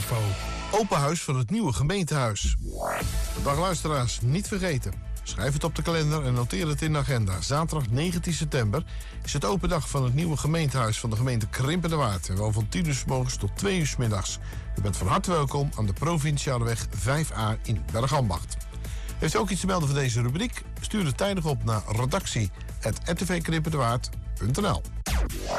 info. Open huis van het nieuwe gemeentehuis. Dag luisteraars, niet vergeten. Schrijf het op de kalender en noteer het in de agenda. Zaterdag 19 september is het open dag van het nieuwe gemeentehuis van de gemeente Krimpen de Waard. En wel van 10 uur 's morgens tot 2 uur 's middags. U bent van harte welkom aan de Provinciale weg 5A in Bergambacht. Heeft u ook iets te melden van deze rubriek? Stuur het tijdig op naar redactie@rtvkrimpendewaard.nl.